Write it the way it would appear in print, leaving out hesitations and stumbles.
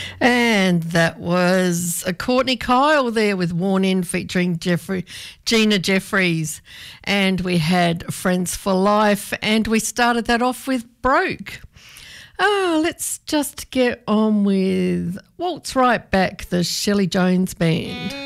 And that was a Courtney Kyle there with Worn In featuring Gina Jeffries. And we had Friends for Life, and we started that off with Broke. Let's just get on with Waltz Right Back, the Shelley Jones Band.